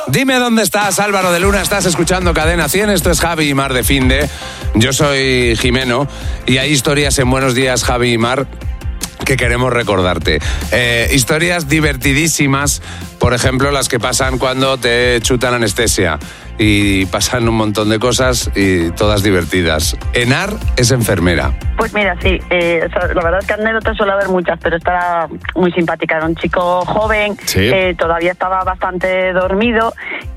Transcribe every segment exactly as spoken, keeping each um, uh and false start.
Dime dónde estás, Álvaro de Luna, estás escuchando Cadena cien, esto es Javi y Mar de Finde. Yo soy Jimeno y hay historias en Buenos Días, Javi y Mar, que queremos recordarte. Eh, historias divertidísimas, por ejemplo, las que pasan cuando te chutan anestesia. Y pasan un montón de cosas y todas divertidas. Enar es enfermera. Pues mira, sí, eh, o sea, la verdad es que anécdotas suele haber muchas, pero esta era muy simpática. Era un chico joven, ¿Sí? eh, todavía estaba bastante dormido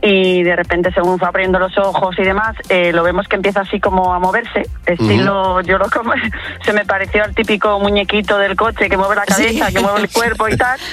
y de repente, según fue abriendo los ojos y demás, eh, lo vemos que empieza así como a moverse. Estilo, uh-huh. yo lo como, se me pareció al típico muñequito del coche que mueve la cabeza, sí. que mueve el cuerpo y tal.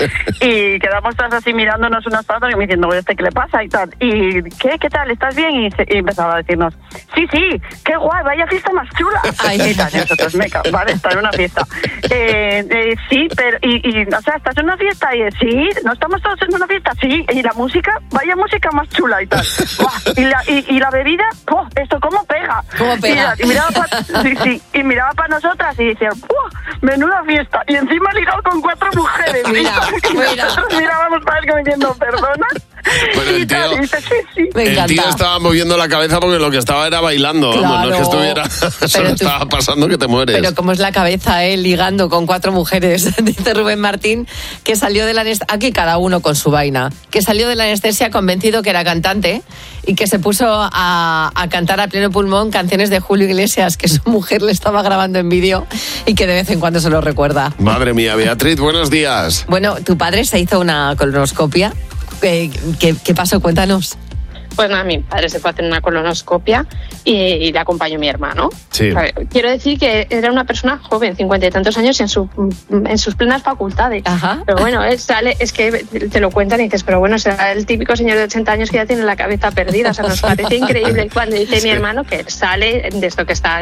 Y quedamos todos así mirándonos unos para otros y me diciendo, ¿este qué le pasa? Y tal. ¿Y qué? ¿Qué tal? ¿Estás bien? Y, se, y empezaba a decirnos, sí, sí, qué guay, vaya fiesta más chula. Ay, y tal, y nosotros, meca, vale, está en una fiesta. Eh, eh, sí, pero, y, y, o sea, ¿estás en una fiesta? Y sí, ¿no estamos todos en una fiesta? Sí, y la música, vaya música más chula y tal. Y la, y, y la bebida, oh, ¿esto cómo pega? ¿Cómo pega? Y, y miraba para sí, sí, y miraba para nosotras y decía, menuda fiesta. Y encima ligado con cuatro mujeres. Mira, y mira. nosotros mirábamos para él como diciendo, ¿perdona? Bueno, el tío, y dice, sí, sí. el tío estaba moviendo la cabeza porque lo que estaba era bailando, claro. vamos, no es que estuviera, solo tú, estaba pasando que te mueres. Pero como es la cabeza, eh, ligando con cuatro mujeres, dice Rubén Martín, que salió de la anestesia, aquí cada uno con su vaina, que salió de la anestesia convencido que era cantante y que se puso a, a cantar a pleno pulmón canciones de Julio Iglesias, que su mujer le estaba grabando en vídeo y que de vez en cuando se lo recuerda. Madre mía, Beatriz, buenos días. Bueno, tu padre se hizo una colonoscopia. ¿Qué, qué, qué pasó? Cuéntanos. Pues nada, mi padre se fue a hacer una colonoscopia y, y le acompañó mi hermano. Sí. Quiero decir que era una persona joven, cincuenta y tantos años, y en, su, en sus plenas facultades. Ajá. Pero bueno, él sale, es que te lo cuentan y dices, pero bueno, será el típico señor de ochenta años que ya tiene la cabeza perdida. O sea, nos parece increíble cuando dice sí. mi hermano que sale de esto que está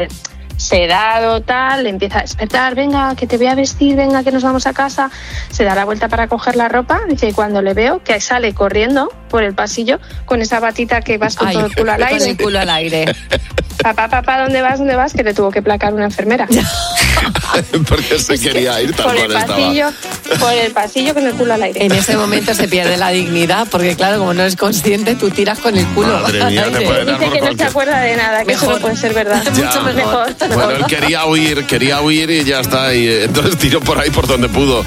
sedado, tal, le empieza a despertar, venga, que te voy a vestir, venga, que nos vamos a casa, se da la vuelta para coger la ropa, dice, y cuando le veo que sale corriendo por el pasillo con esa batita que vas con Ay, todo el culo al aire. Con el culo al aire. Papá, papá, ¿dónde vas? ¿Dónde vas? Que le tuvo que placar una enfermera. Porque se es quería ir tal por cual el pasillo, estaba. Por el pasillo con el culo al aire. En ese momento se pierde la dignidad, porque claro, como no es consciente, tú tiras con el culo. Madre mía, te puede dar Dice que por no se acuerda de nada, que mejor. eso no puede ser verdad. Mucho mejor. mejor. Bueno, él quería huir, quería huir y ya está. Y entonces tiró por ahí por donde pudo.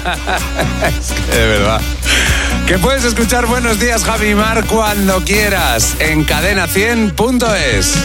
Es que de verdad. Que puedes escuchar Buenos Días, Javi y Mar, cuando quieras en cadena cien punto es.